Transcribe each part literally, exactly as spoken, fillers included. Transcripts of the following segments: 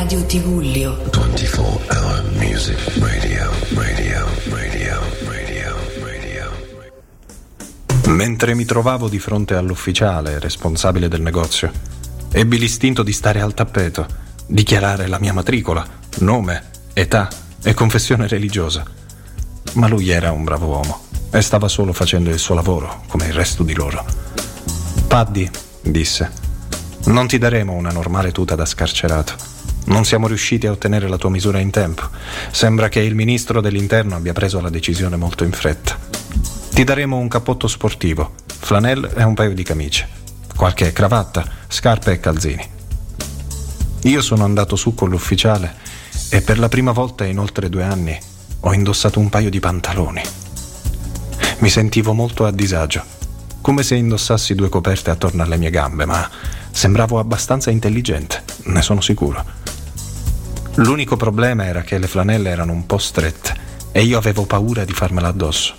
Radio Tigullio. ventiquattro hour music radio, radio, radio, radio, radio. Mentre mi trovavo di fronte all'ufficiale responsabile del negozio, ebbi l'istinto di stare al tappeto, dichiarare la mia matricola, nome, età e confessione religiosa. Ma lui era un bravo uomo e stava solo facendo il suo lavoro, come il resto di loro. Paddy, disse, non ti daremo una normale tuta da scarcerato. Non siamo riusciti a ottenere la tua misura in tempo. Sembra che il ministro dell'interno abbia preso la decisione molto in fretta. Ti daremo un cappotto sportivo, flanelle e un paio di camicie, qualche cravatta, scarpe e calzini. Io sono andato su con l'ufficiale e per la prima volta in oltre due anni ho indossato un paio di pantaloni. Mi sentivo molto a disagio, come se indossassi due coperte attorno alle mie gambe, ma sembravo abbastanza intelligente, ne sono sicuro. L'unico problema era che le flanelle erano un po' strette e io avevo paura di farmela addosso.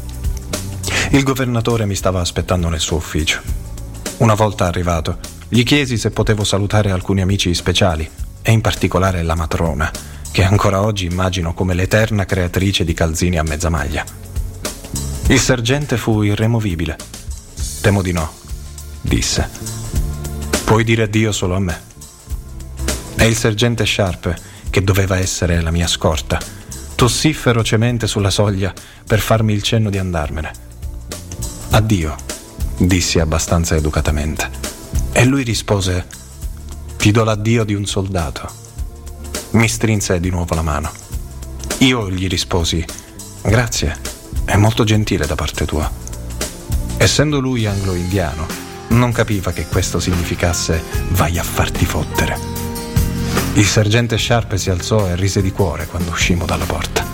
Il governatore mi stava aspettando nel suo ufficio. Una volta arrivato, gli chiesi se potevo salutare alcuni amici speciali, e in particolare la matrona, che ancora oggi immagino come l'eterna creatrice di calzini a mezza maglia. Il sergente fu irremovibile. Temo di no, disse. Puoi dire addio solo a me. E il sergente Sharp, che doveva essere la mia scorta, tossì ferocemente sulla soglia per farmi il cenno di andarmene. Addio, dissi abbastanza educatamente. E lui rispose: ti do l'addio di un soldato. Mi strinse di nuovo la mano. Io gli risposi: grazie, è molto gentile da parte tua. Essendo lui anglo-indiano, non capiva che questo significasse vai a farti fottere. Il sergente Sharp si alzò e rise di cuore quando uscimmo dalla porta.